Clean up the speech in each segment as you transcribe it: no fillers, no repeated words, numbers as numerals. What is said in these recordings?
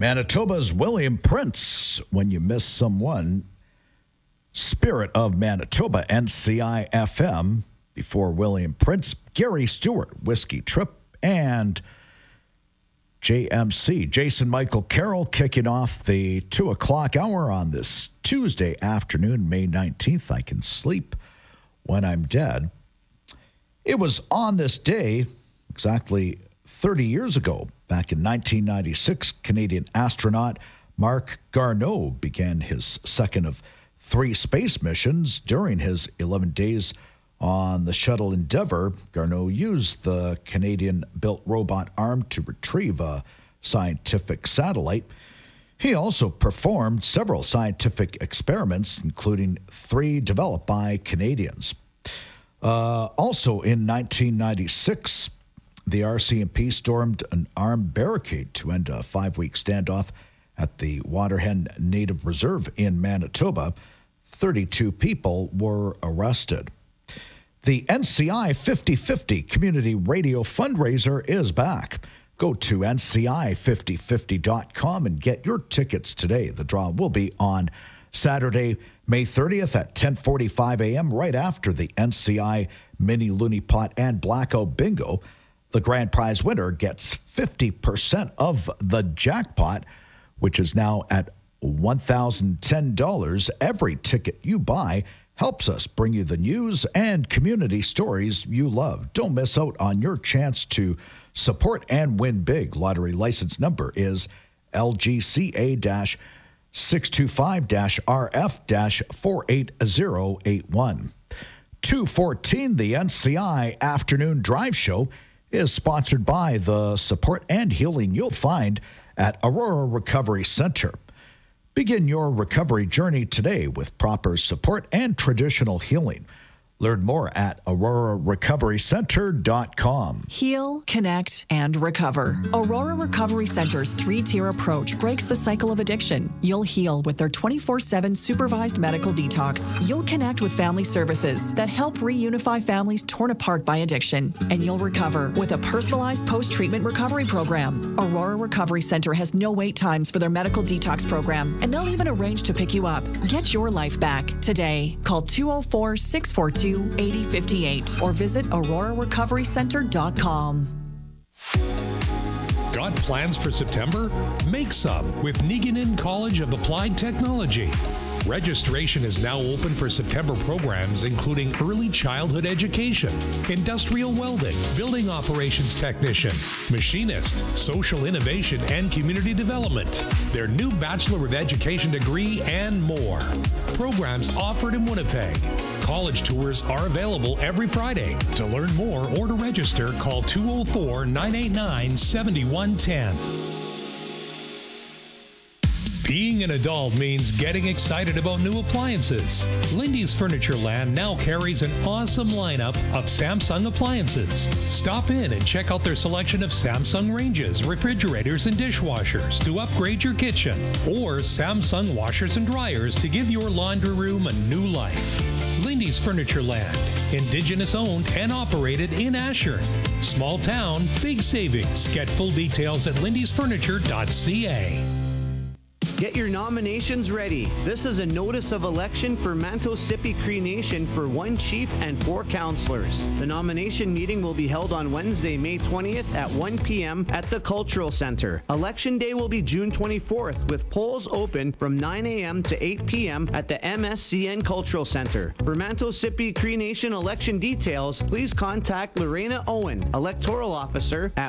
Manitoba's William Prince, When You Miss Someone. Spirit of Manitoba, NCI FM. Before William Prince, Gary Stewart, Whiskey Trip, and JMC. Jason Michael Carroll kicking off the 2 o'clock hour on this Tuesday afternoon, May 19th. I Can Sleep When I'm Dead. It was on this day, exactly 30 years ago, back in 1996, Canadian astronaut Marc Garneau began his second of 3 space missions. During his 11 days on the shuttle Endeavour, Garneau used the Canadian-built robot arm to retrieve a scientific satellite. He also performed several scientific experiments, including 3 developed by Canadians. Also in 1996, the RCMP stormed an armed barricade to end a 5-week standoff at the Waterhen Native Reserve in Manitoba. 32 people were arrested. The NCI 50/50 Community Radio Fundraiser is back. Go to NCI5050.com and get your tickets today. The draw will be on Saturday, May 30th at 10:45 a.m., right after the NCI Mini Looney Pot and Blackout Bingo. The grand prize winner gets 50% of the jackpot, which is now at $1,010. Every ticket you buy helps us bring you the news and community stories you love. Don't miss out on your chance to support and win big. Lottery license number is LGCA-625-RF-48081. 2:14, the NCI Afternoon Drive Show is sponsored by the support and healing you'll find at Aurora Recovery Center. Begin your recovery journey today with proper support and traditional healing. Learn more at AuroraRecoveryCenter.com. Heal, connect, and recover. Aurora Recovery Center's 3-tier approach breaks the cycle of addiction. You'll heal with their 24/7 supervised medical detox. You'll connect with family services that help reunify families torn apart by addiction. And you'll recover with a personalized post-treatment recovery program. Aurora Recovery Center has no wait times for their medical detox program, and they'll even arrange to pick you up. Get your life back today. Call 204-642-8058 or visit AuroraRecoveryCenter.com. Got plans for September? Make some with Niguinin College of Applied Technology. Registration is now open for September programs including early childhood education, industrial welding, building operations technician, machinist, social innovation, and community development, their new Bachelor of Education degree, and more. Programs offered in Winnipeg. College tours are available every Friday. To learn more or to register, call 204-989-7110. Being an adult means getting excited about new appliances. Lindy's Furniture Land now carries an awesome lineup of Samsung appliances. Stop in and check out their selection of Samsung ranges, refrigerators, and dishwashers to upgrade your kitchen, or Samsung washers and dryers to give your laundry room a new life. Lindy's Furniture Land, Indigenous owned and operated in Ashern. Small town, big savings. Get full details at lindysfurniture.ca. Get your nominations ready. This is a notice of election for Manto Sipi Cree Nation for 1 chief and 4 councillors. The nomination meeting will be held on Wednesday, May 20th at 1 p.m. at the Cultural Centre. Election day will be June 24th with polls open from 9 a.m. to 8 p.m. at the MSCN Cultural Centre. For Manto Sipi Cree Nation election details, please contact Lorena Owen, Electoral Officer, at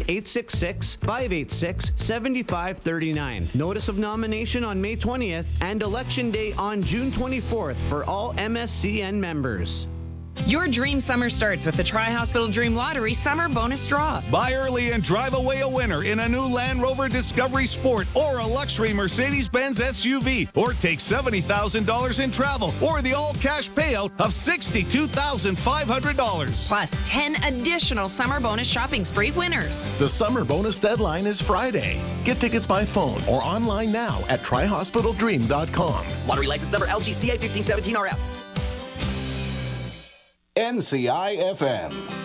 1-866-586-7539. Notice of nomination on May 20th and Election Day on June 24th for all MSCN members. Your dream summer starts with the Tri-Hospital Dream Lottery Summer Bonus Draw. Buy early and drive away a winner in a new Land Rover Discovery Sport or a luxury Mercedes-Benz SUV, or take $70,000 in travel or the all-cash payout of $62,500. Plus 10 additional Summer Bonus Shopping Spree winners. The summer bonus deadline is Friday. Get tickets by phone or online now at tryhospitaldream.com. Lottery license number LGCA 1517RF. NCI FM.